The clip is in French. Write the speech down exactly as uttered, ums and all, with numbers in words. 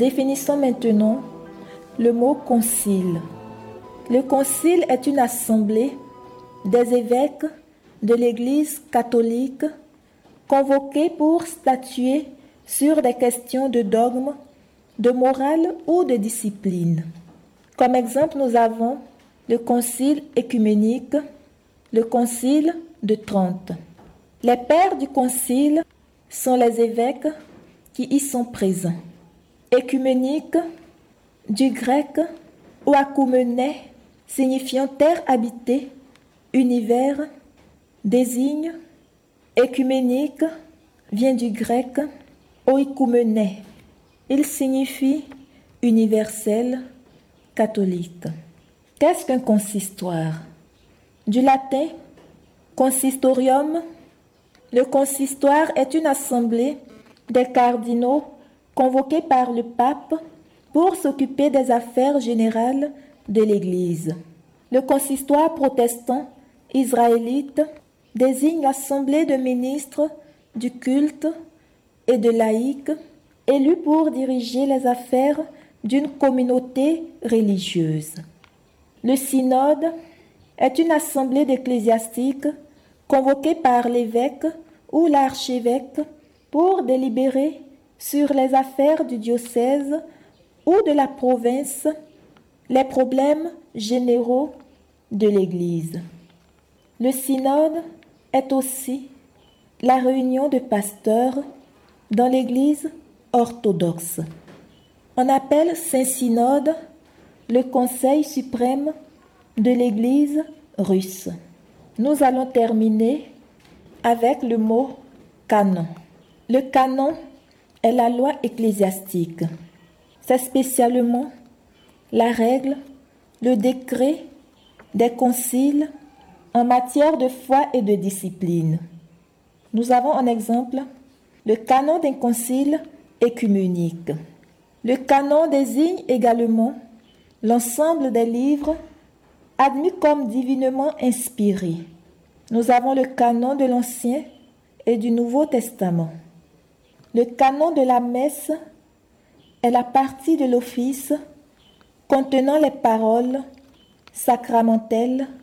Définissons maintenant le mot concile. Le concile est une assemblée des évêques de l'Église catholique convoqués pour statuer sur des questions de dogme, de morale ou de discipline. Comme exemple, nous avons le concile œcuménique, le concile de Trente. Les pères du concile sont les évêques qui y sont présents. Œcuménique, du grec oikoumene, signifiant terre habitée, univers, désigne. Œcuménique vient du grec oikoumene. Il signifie universel, catholique. Qu'est-ce qu'un consistoire? Du latin consistorium. Le consistoire est une assemblée des cardinaux convoqués par le pape pour s'occuper des affaires générales de l'Église. Le consistoire protestant israélite désigne l'assemblée de ministres du culte et de laïcs élus pour diriger les affaires d'une communauté religieuse. Le synode est une assemblée d'ecclésiastiques convoquée par l'évêque ou l'archevêque pour délibérer sur les affaires du diocèse ou de la province, les problèmes généraux de l'Église. Le synode est aussi la réunion de pasteurs dans l'Église orthodoxe. On appelle Saint-Synode le Conseil suprême de l'Église russe. Nous allons terminer avec le mot canon. Le canon est la loi ecclésiastique. C'est spécialement la règle, le décret des conciles en matière de foi et de discipline. Nous avons en exemple le canon d'un concile œcuménique. Le canon désigne également l'ensemble des livres admis comme divinement inspirés. Nous avons le canon de l'Ancien et du Nouveau Testament. Le canon de la messe est la partie de l'office contenant les paroles sacramentelles